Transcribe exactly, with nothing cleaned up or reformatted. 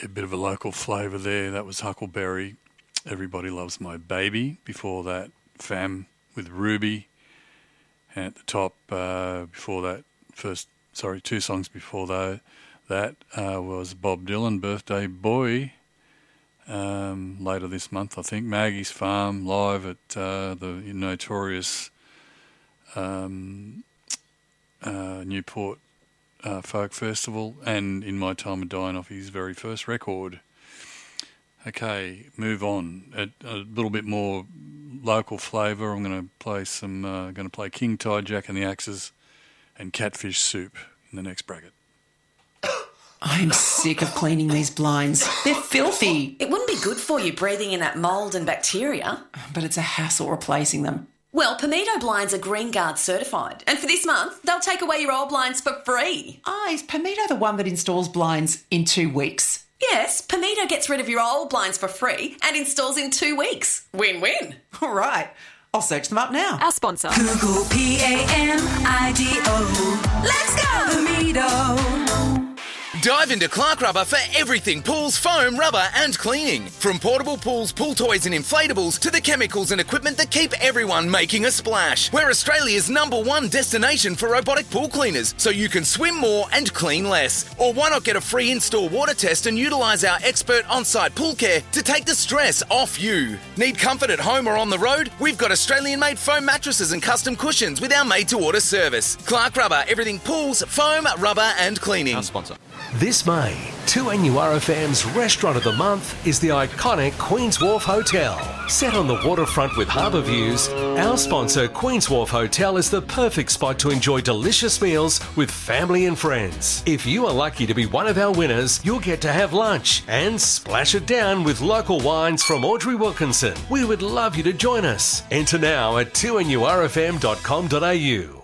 A bit of a local flavour there. That was Huckleberry, Everybody Loves My Baby. Before that, Fam with Ruby. And at the top, uh, before that, first, sorry, two songs before that, that uh, was Bob Dylan, Birthday Boy. Um, later this month, I think, Maggie's Farm, live at uh, the notorious um, uh, Newport Uh, Folk Festival, and In My Time of Dying off his very first record. Okay, move on. A, a little bit more local flavour. I'm going to play some. Uh, going to play King Tide, Jack and the Axes, and Catfish Soup in the next bracket. I'm sick of cleaning these blinds. They're filthy. It wouldn't be good for you breathing in that mould and bacteria. But it's a hassle replacing them. Well, Palmetto blinds are Green Guard certified, and for this month, they'll take away your old blinds for free. Ah, is Palmetto the one that installs blinds in two weeks? Yes, Palmetto gets rid of your old blinds for free and installs in two weeks. Win-win. All right, I'll search them up now. Our sponsor. Google P A M I D O. Let's go! Palmetto. Dive into Clark Rubber for everything pools, foam, rubber and cleaning. From portable pools, pool toys and inflatables to the chemicals and equipment that keep everyone making a splash. We're Australia's number one destination for robotic pool cleaners, so you can swim more and clean less. Or why not get a free in-store water test and utilise our expert on-site pool care to take the stress off you. Need comfort at home or on the road? We've got Australian-made foam mattresses and custom cushions with our made-to-order service. Clark Rubber, everything pools, foam, rubber and cleaning. Our sponsor. This May, two N U R F M's Restaurant of the Month is the iconic Queen's Wharf Hotel. Set on the waterfront with harbour views, our sponsor Queen's Wharf Hotel is the perfect spot to enjoy delicious meals with family and friends. If you are lucky to be one of our winners, you'll get to have lunch and splash it down with local wines from Audrey Wilkinson. We would love you to join us. Enter now at two N U R F M dot com dot A U.